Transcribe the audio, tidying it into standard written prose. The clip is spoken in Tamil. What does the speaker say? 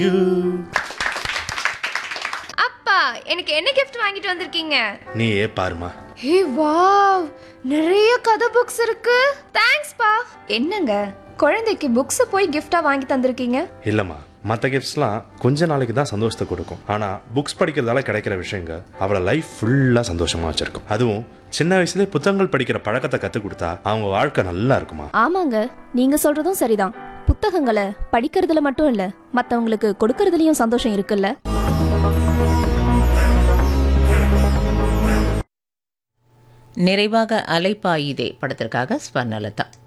அப்பா, எனக்கு என்ன gift வாங்கிட்டு வந்திருக்கீங்க? நீ பாருமா. ஹே வாவ், நிறைய கதை புக்ஸ் இருக்கு. தேங்க்ஸ் பா. என்னங்க குழந்தைக்கு புக்ஸ் போய் gift-ஆ வாங்கி தந்திருக்கீங்க? இல்லம்மா, மற்ற கிஃப்ட்ஸ்லாம் கொஞ்ச நாளைக்கு தான் சந்தோஷத்தை கொடுக்கும். ஆனா புக்ஸ் படிக்கிறதால கிடைக்கிற விஷயங்கள் அவளை லைஃப் ஃபுல்லா சந்தோஷமா வச்சிருக்கும். அதுவும் சின்ன வயசுல புத்தகங்கள் படிக்கிற பழக்கத்தை கற்றுக் கொடுத்தா அவங்க வாழ்க்கை நல்லா இருக்குமா. ஆமாங்க, நீங்க சொல்றதும் சரிதான். புத்தகங்களை படிக்கிறதுல மட்டும் இல்ல, மத்தவங்களுக்கு கொடுக்கறதுலயும் சந்தோஷம் இருக்குல்ல. நிறைவாக அலைப்பாயுதே படத்திற்காக ஸ்வர்ணலதா.